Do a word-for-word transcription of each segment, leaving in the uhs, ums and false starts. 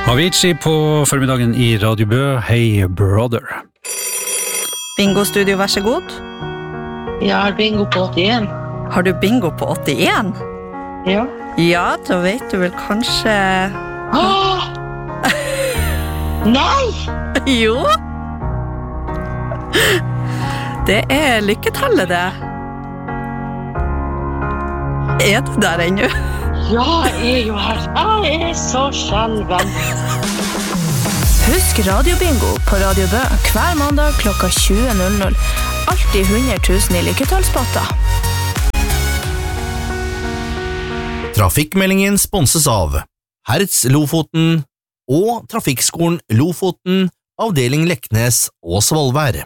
Avicii på formiddagen i Radio Bø. Hey brother. Bingo studio, vær så god. Jeg har bingo på åttien. Har du bingo på åttien? Ja. Ja, da vet du vel kanskje... Åh! Nei! Jo. Det er lykketallet det. Er du der ennå? Ja, jeg er jo her. Jeg er så skjelven. Husk radiobingo på Radio Bø hver mandag klokka tjue null null. Alltid hundre tusen i lykketallspotter. Trafikkmeldingen sponses av Hertz Lofoten og Trafikkskolen Lofoten, avdeling Leknes og Svolvær.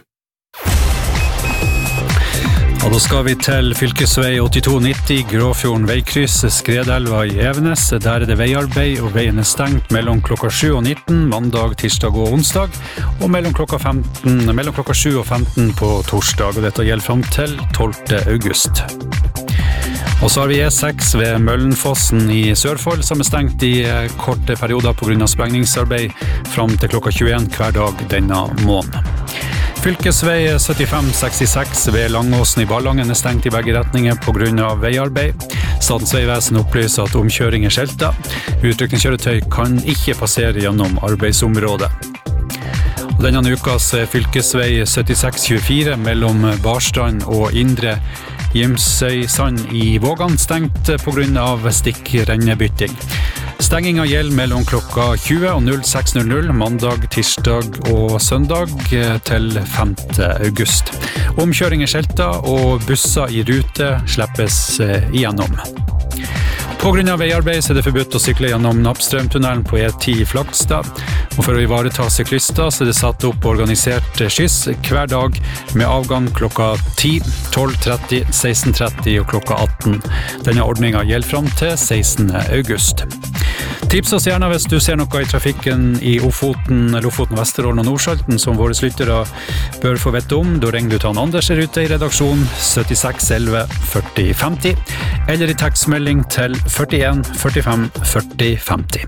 Ja, da skal vi til fylkesvei åttito nitti, Gråfjorden veikryss, Skredelva i Evenes. Der er det veiarbeid, og veien er stengt mellom klokka sju og nitten, mandag, tirsdag og onsdag, og mellom klokka femten, mellom klokka sju og femten på torsdag, og dette gjelder frem til tolvte august. Og så har vi E seks ved Møllenfossen i Sørfold, som er stengt i korte perioder på grunn av sprengningsarbeid frem til klokka tjueen hver dag denne måneden. Fylkesvei syttifem sekstiseks ved Langåsen i Ballangen er stengt i begge retninger på grunn av veiarbeid. Statens vegvesen opplyser at omkjøring er skjeltet. Utrykningskjøretøy kan ikke passere gjennom arbeidsområdet. Og denne ukas fylkesvei syttiseks tjuefire mellom Barstrand og Indre Gimsøysand i Vågan stengt på grunn av stikkrennebytting. Stenginga gjelder mellom klokka tjue og null seks null null, mandag, tirsdag og søndag til femte august. Omkjøring er skjeltet, og busser i rute slippes igjennom. På grunn av veiarbeid er det forbudt å sykle gjennom Nappstrømtunnelen på E ti i Flakstad, og for å ivareta syklister så er det satt opp organisert skyss hver dag med avgang klokka ti, tolv tretti, seksten tretti og klokka atten. Denne ordningen gjelder frem til sekstende august. Tips oss gjerne hvis du ser noe i trafikken i Ofoten, Lofoten, Vesterålen og Nordsalten som våre lyttere bør få vette om. Da ringer du til han Anders er ute i redaksjon syttiseks elleve førti femti, eller i tekstmelding til førtien førtifem førti femti.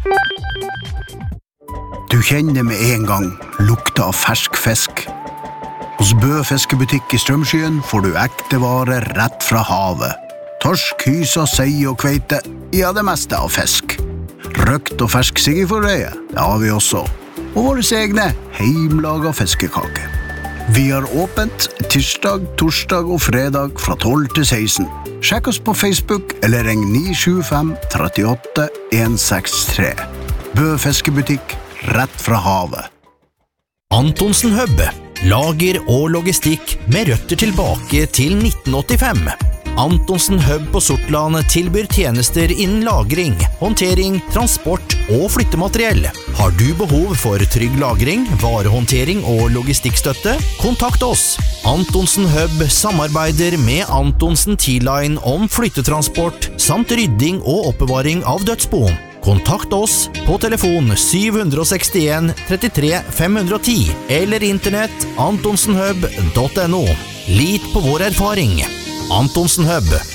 Du kjenner med en gang lukta av fersk fisk. Hos Bø fiskebutikk i Strømskyen får du ekte varer rett fra havet. Torsk, hysa, sei og kveite, ja det meste av fisk. Røkt og fersk siggeforreie, det har vi også. Og våre egne heimlaga fiskekake. Vi har åpent tirsdag, torsdag og fredag fra tolv til seksten. Sjekk oss på Facebook eller ring ni sju fem tre åtte en seks tre. Bø fiskebutikk, rett fra havet. Antonsen Hub, lager og logistikk med røtter tilbake til nitten åttifem. Antonsen Hub på Sortland tilbyr tjenester innen lagring, håndtering, transport og flyttemateriell. Har du behov for trygg lagring, varehåndtering og logistikkstøtte? Kontakt oss. Antonsen Hub samarbeider med Antonsen T-Line om flyttetransport samt rydding og oppbevaring av dødsbo. Kontakt oss på telefon syv seks en trettitre fem ti eller internett antonsenhub punktum no. Lit på vår erfaring. Antonsen Hub,